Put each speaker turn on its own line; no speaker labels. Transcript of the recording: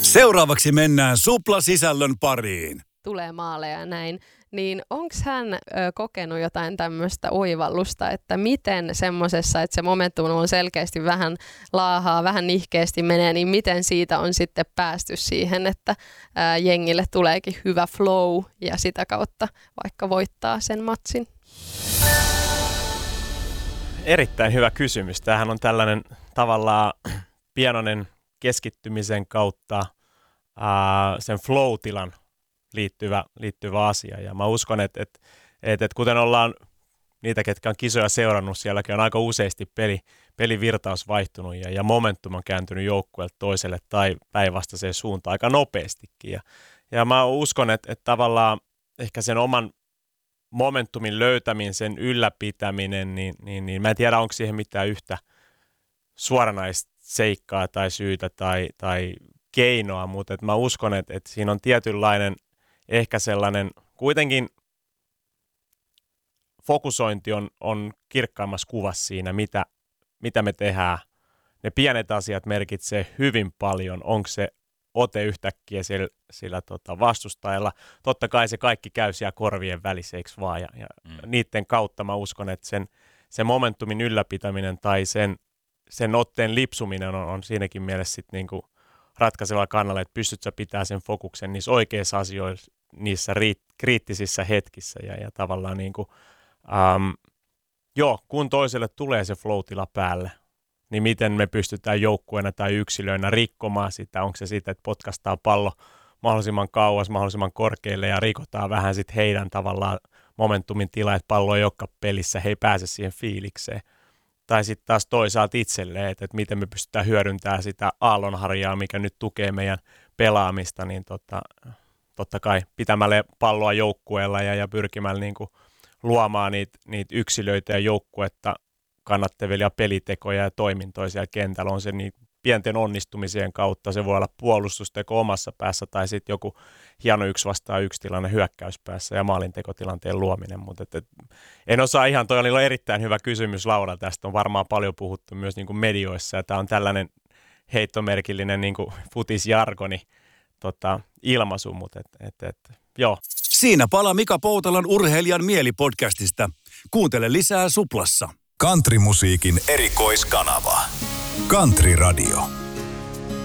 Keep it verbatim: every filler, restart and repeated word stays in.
Seuraavaksi mennään Supla-sisällön pariin.
Tulee maaleja ja näin, niin onko hän ö, kokenut jotain tämmöistä oivallusta, että miten semmoisessa, että se momentum on selkeästi vähän laahaa, vähän nihkeästi menee, niin miten siitä on sitten päästy siihen, että ö, jengille tuleekin hyvä flow ja sitä kautta vaikka voittaa sen matsin?
Erittäin hyvä kysymys. Tämähän on tällainen tavallaan pienoinen keskittymisen kautta ää, sen flow-tilan liittyvä, liittyvä asia. Ja mä uskon, että, että, että, että kuten ollaan niitä, ketkä on kisoja seurannut, sielläkin on aika useasti peli, pelivirtaus vaihtunut ja, ja momentum on kääntynyt joukkueelta toiselle tai päinvastaiseen suuntaan aika nopeastikin. Ja, ja mä uskon, että, että tavallaan ehkä sen oman momentumin löytäminen, sen ylläpitäminen, niin, niin, niin mä en tiedä, onko siihen mitään yhtä suoranaista seikkaa tai syytä tai, tai keinoa, mutta että mä uskon, että, että siinä on tietynlainen ehkä sellainen, kuitenkin fokusointi on, on kirkkaimmassa kuvassa siinä, mitä, mitä me tehdään. Ne pienet asiat merkitsee hyvin paljon, onko se ote yhtäkkiä sillä, sillä tota vastustajalla. Totta kai se kaikki käy siellä korvien välissä, eikö vaan? Ja, ja mm. niiden kautta mä uskon, että sen, sen momentumin ylläpitäminen tai sen, sen otteen lipsuminen on, on siinäkin mielessä sitten niinku ratkaisevalla kannalla, että pystyt sä pitää sen fokuksen niissä oikeissa asioissa, niissä riit, kriittisissä hetkissä ja, ja tavallaan niinku, ähm, joo, kun toiselle tulee se flow-tila päälle, niin miten me pystytään joukkueena tai yksilöinä rikkomaan sitä, onko se siitä, että potkastaa pallo mahdollisimman kauas, mahdollisimman korkealle ja rikotaan vähän sitten heidän tavallaan momentumin tila, että pallo ei olekaan pelissä, he ei pääse siihen fiilikseen. Tai sitten taas toisaalta itselleen, että, että miten me pystytään hyödyntämään sitä aallonharjaa, mikä nyt tukee meidän pelaamista, niin tota, totta kai pitämällä palloa joukkueella ja, ja pyrkimällä niin kuin luomaan niitä, niitä yksilöitä ja joukkuetta kannattavia pelitekoja ja toimintoja siellä kentällä. On se niin pienten onnistumisien kautta, se voi olla puolustusteko omassa päässä tai sitten joku hieno yksi vastaan yksi tilanne hyökkäyspäässä ja maalintekotilanteen luominen, mutta et, et, en osaa ihan, toi oli erittäin hyvä kysymys Laura, tästä on varmaan paljon puhuttu myös niin kuin medioissa ja tämä on tällainen heittomerkillinen niin kuin futisjargoni tota, ilmaisu, mutta et, et, et, joo.
Siinä palaa Mika Poutalan Urheilijan mieli-podcastista. Kuuntele lisää Suplassa.
Countrymusiikin erikoiskanava. Country Radio.